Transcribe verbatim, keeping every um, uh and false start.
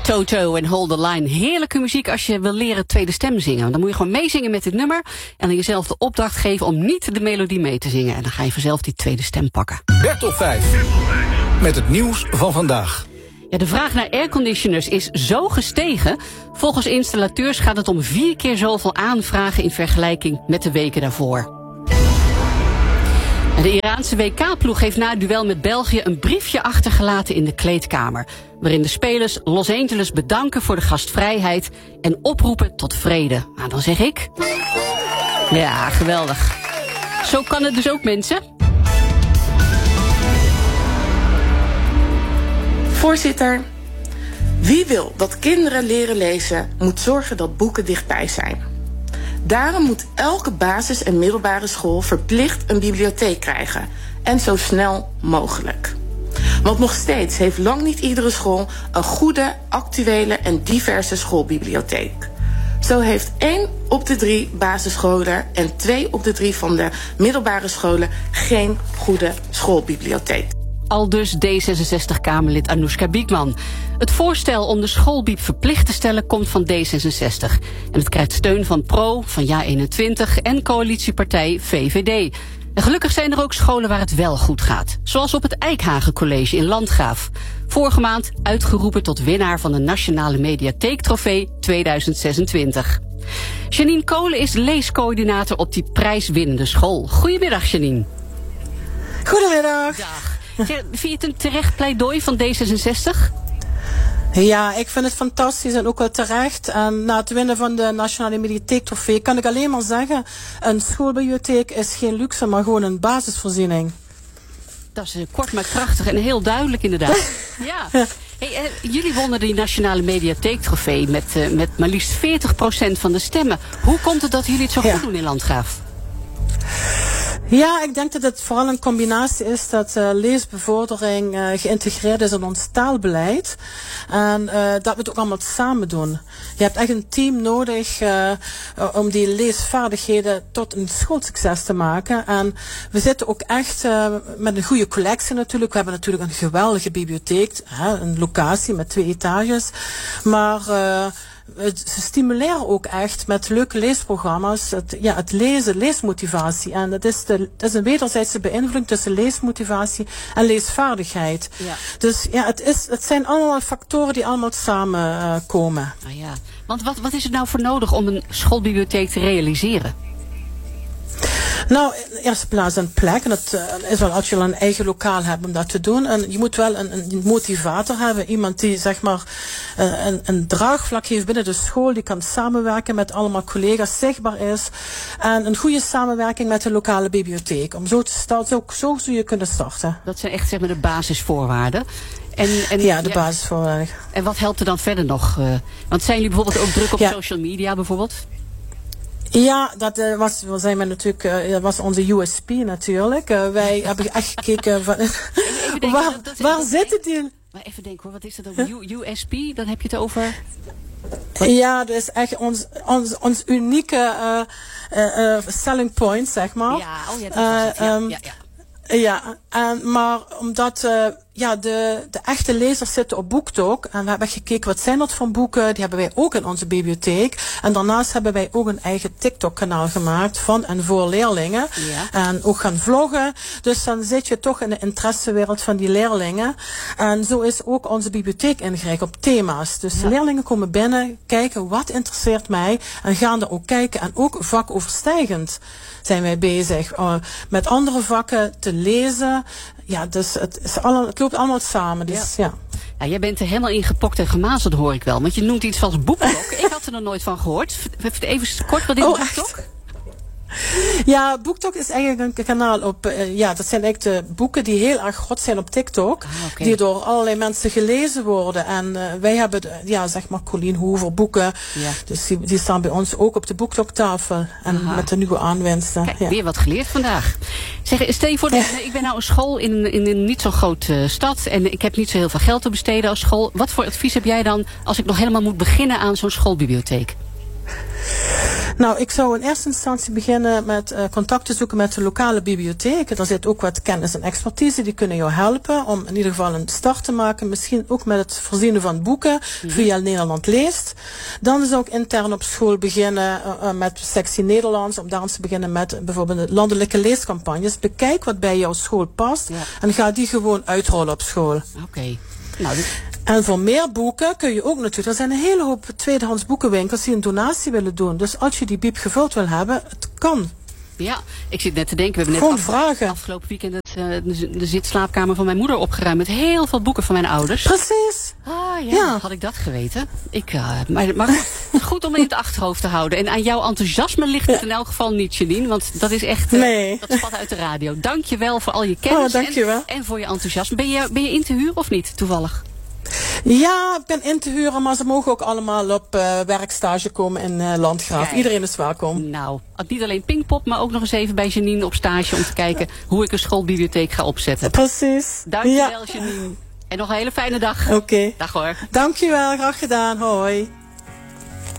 Toto en Hold the Line. Heerlijke muziek als je wil leren tweede stem zingen. Dan moet je gewoon meezingen met dit nummer en dan jezelf de opdracht geven om niet de melodie mee te zingen. En dan ga je vanzelf die tweede stem pakken. Bertel vijf. Met het nieuws van vandaag. Ja, de vraag naar airconditioners is zo gestegen. Volgens installateurs gaat het om vier keer zoveel aanvragen in vergelijking met de weken daarvoor. De Iraanse W K-ploeg heeft na het duel met België een briefje achtergelaten in de kleedkamer, waarin de spelers Los Angeles bedanken voor de gastvrijheid en oproepen tot vrede. Nou, dan zeg ik... Ja, geweldig. Zo kan het dus ook, mensen. Voorzitter, wie wil dat kinderen leren lezen, moet zorgen dat boeken dichtbij zijn. Daarom moet elke basis- en middelbare school verplicht een bibliotheek krijgen. En zo snel mogelijk. Want nog steeds heeft lang niet iedere school een goede, actuele en diverse schoolbibliotheek. Zo heeft één op de drie basisscholen en twee op de drie van de middelbare scholen geen goede schoolbibliotheek. Aldus D zesenzestig-Kamerlid Anoushka Biekman. Het voorstel om de schoolbieb verplicht te stellen komt van D zesenzestig. En het krijgt steun van Pro, van Ja eenentwintig en coalitiepartij V V D. En gelukkig zijn er ook scholen waar het wel goed gaat. Zoals op het Eikhagen College in Landgraaf. Vorige maand uitgeroepen tot winnaar van de Nationale Mediatheek-trofee tweeduizend zesentwintig. Janine Kolen is leescoördinator op die prijswinnende school. Goedemiddag, Janine. Goedemiddag. Dag. Vind je het een terecht pleidooi van D zesenzestig? Ja, ik vind het fantastisch en ook wel terecht. En na het winnen van de Nationale Mediatheek-trofee kan ik alleen maar zeggen, een schoolbibliotheek is geen luxe, maar gewoon een basisvoorziening. Dat is kort maar krachtig en heel duidelijk inderdaad. Ja. Hey, eh, jullie wonnen die Nationale Mediatheek-trofee met, uh, met maar liefst veertig procent van de stemmen. Hoe komt het dat jullie het zo ja. goed doen in Landgraaf? Ja, ik denk dat het vooral een combinatie is dat uh, leesbevordering uh, geïntegreerd is in ons taalbeleid. En uh, dat we het ook allemaal samen doen. Je hebt echt een team nodig uh, om die leesvaardigheden tot een schoolsucces te maken. En we zitten ook echt uh, met een goede collectie natuurlijk. We hebben natuurlijk een geweldige bibliotheek, hè, een locatie met twee etages. Maar... Uh, ze stimuleren ook echt met leuke leesprogramma's het, ja, het lezen, leesmotivatie. En dat is, de, dat is een wederzijdse beïnvloeding tussen leesmotivatie en leesvaardigheid. Ja. Dus ja, het, is, het zijn allemaal factoren die allemaal samen uh, komen. Ah, ja. Want wat, wat is er nou voor nodig om een schoolbibliotheek te realiseren? Nou, in de eerste plaats een plek. En dat uh, is wel als je een eigen lokaal hebt om dat te doen. En je moet wel een, een motivator hebben. Iemand die zeg maar uh, een, een draagvlak heeft binnen de school. Die kan samenwerken met allemaal collega's, zichtbaar is. En een goede samenwerking met de lokale bibliotheek. Om zo te starten, zo, zo zul je kunnen starten. Dat zijn echt zeg maar de basisvoorwaarden. En, en, ja, de ja, basisvoorwaarden. En wat helpt er dan verder nog? Uh, want zijn jullie bijvoorbeeld ook druk op ja. social media bijvoorbeeld? Ja, dat uh, was, we zijn we natuurlijk, uh, dat was onze U S P natuurlijk. Uh, wij hebben echt gekeken van, denken, waar, dat, dat, waar dat, zitten die? Maar even denken hoor, wat is dat dan? Huh? U S P, dan heb je het over? Wat? Ja, dat is echt ons, ons, ons unieke uh, uh, uh, selling point, zeg maar. Ja, oh ja, dat was het. Ja, um, ja, ja. Ja, en, maar omdat uh, ja, de, de echte lezers zitten op BookTok. En we hebben gekeken wat zijn dat voor boeken. Die hebben wij ook in onze bibliotheek. En daarnaast hebben wij ook een eigen TikTok-kanaal gemaakt van en voor leerlingen. Ja. En ook gaan vloggen. Dus dan zit je toch in de interessewereld van die leerlingen. En zo is ook onze bibliotheek ingericht op thema's. Dus ja. de leerlingen komen binnen, kijken wat interesseert mij. En gaan er ook kijken. En ook vakoverstijgend zijn wij bezig uh, met andere vakken te lezen. Ja, dus het, is alle, het loopt allemaal samen. Dus, ja. Ja. Ja, jij bent er helemaal in gepokt en gemazeld, hoor ik wel. Want je noemt iets van BookTok. Ik had er nog nooit van gehoord. Even kort, wat is oh, BookTok? Ja, BookTok is eigenlijk een kanaal op, uh, ja, dat zijn eigenlijk de boeken die heel erg groot zijn op TikTok. Ah, okay. Die door allerlei mensen gelezen worden. En uh, wij hebben, de, ja, zeg maar Colleen Hoover boeken. Ja. Dus die, die staan bij ons ook op de BookTok-tafel. En Aha. met de nieuwe aanwinsten. Kijk, ja. weer wat geleerd vandaag. Zeg, stel je voor, dat, ja. ik ben nou een school in, in een niet zo grote uh, stad. En ik heb niet zo heel veel geld te besteden als school. Wat voor advies heb jij dan als ik nog helemaal moet beginnen aan zo'n schoolbibliotheek? Nou, ik zou in eerste instantie beginnen met uh, contact te zoeken met de lokale bibliotheken. Er zit ook wat kennis en expertise, die kunnen jou helpen om in ieder geval een start te maken. Misschien ook met het voorzien van boeken mm-hmm. via Nederland Leest. Dan zou ik intern op school beginnen uh, uh, met sectie Nederlands, om daar eens te beginnen met uh, bijvoorbeeld de landelijke leescampagnes. Bekijk wat bij jouw school past ja. en ga die gewoon uitrollen op school. Oké. Okay. Nou, dit... En voor meer boeken kun je ook natuurlijk, er zijn een hele hoop tweedehands boekenwinkels die een donatie willen doen. Dus als je die bieb gevuld wil hebben, het kan. Ja, ik zit net te denken, we hebben Gewoon net af, vragen. afgelopen weekend het, uh, de, de zitslaapkamer van mijn moeder opgeruimd met heel veel boeken van mijn ouders. Precies. Ah ja, ja. had ik dat geweten. Ik, uh, maar, maar goed om in het achterhoofd te houden. En aan jouw enthousiasme ligt het in elk geval niet, Janine, want dat is echt, uh, nee. dat spat uit de radio. Dank je wel voor al je kennis oh, dank je wel. En, en voor je enthousiasme. Ben je, ben je in te huren of niet, toevallig? Ja, ik ben in te huren, maar ze mogen ook allemaal op uh, werkstage komen in uh, Landgraaf. Kijk. Iedereen is welkom. Nou, niet alleen Pinkpop, maar ook nog eens even bij Janine op stage om te kijken hoe ik een schoolbibliotheek ga opzetten. Precies. Dankjewel, ja. Janine. En nog een hele fijne dag. Oké. Okay. Dag hoor. Dankjewel, graag gedaan. Hoi.